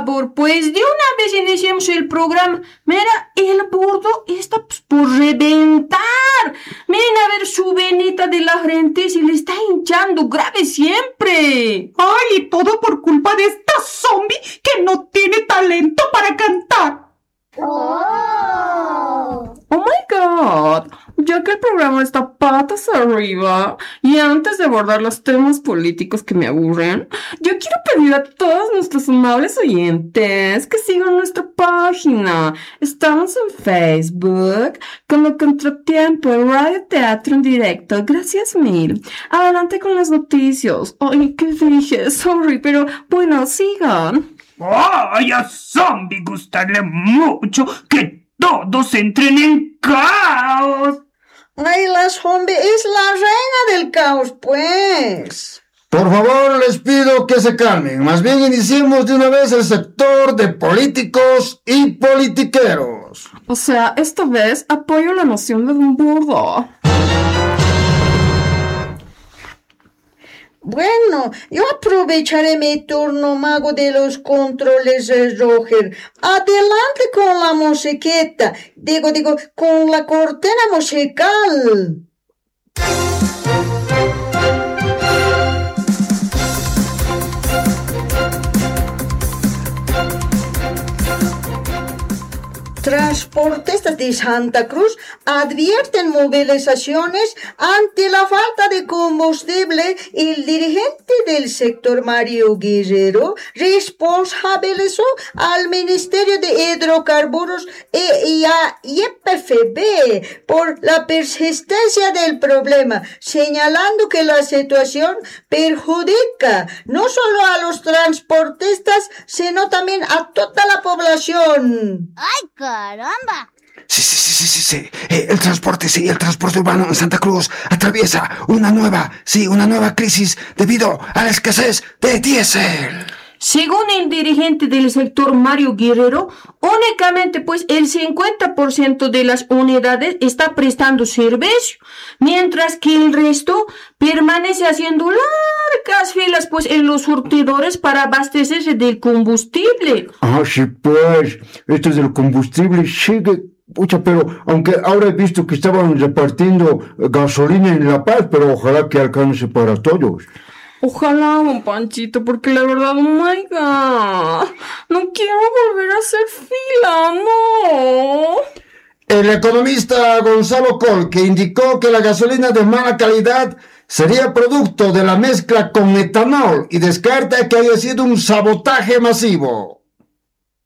favor, pues de una vez iniciemos el programa. Mira, el burdo está pues, por reventar. Miren a ver su venita de la frente, se le está hinchando grave siempre. ¡Ay, y todo por culpa de esta zombie que no tiene talento para cantar! Oh my God, ya que el programa está patas arriba y antes de abordar los temas políticos que me aburren, yo quiero pedir a todos nuestros amables oyentes que sigan nuestra página. Estamos en Facebook como Contratiempo, Radio Teatro en Directo. Gracias mil. Adelante con las noticias. Ay, ¿qué dije? Sorry, pero bueno, sigan. ¡Ay, a zombie gustarle mucho que todos entren en caos! ¡Ay, la zombie es la reina del caos, pues! Por favor, les pido que se calmen. Más bien iniciemos de una vez el sector de políticos y politiqueros. O sea, esta vez apoyo la noción de un burdo. Bueno, yo aprovecharé mi turno, mago de los controles, Roger. Adelante con la musiqueta. Digo, con la cortina musical. Transportistas de Santa Cruz advierten movilizaciones ante la falta de combustible. El dirigente del sector, Mario Guerrero, responsabilizó al Ministerio de Hidrocarburos y a YPFB por la persistencia del problema, señalando que la situación perjudica no solo a los transportistas, sino también a toda la población. ¡Ay, caramba! Sí. El transporte urbano en Santa Cruz atraviesa una nueva crisis debido a la escasez de diésel. Según el dirigente del sector, Mario Guerrero, únicamente pues el 50% de las unidades está prestando servicio, mientras que el resto permanece haciendo largas filas pues en los surtidores para abastecerse del combustible. Ah, sí, pues, esto del combustible sigue. Pucha, pero aunque ahora he visto que estaban repartiendo gasolina en La Paz, pero ojalá que alcance para todos. Ojalá, don Panchito, porque la verdad, oh my God, no quiero volver a hacer fila, no. El economista Gonzalo Col, que indicó que la gasolina de mala calidad sería producto de la mezcla con etanol y descarta que haya sido un sabotaje masivo.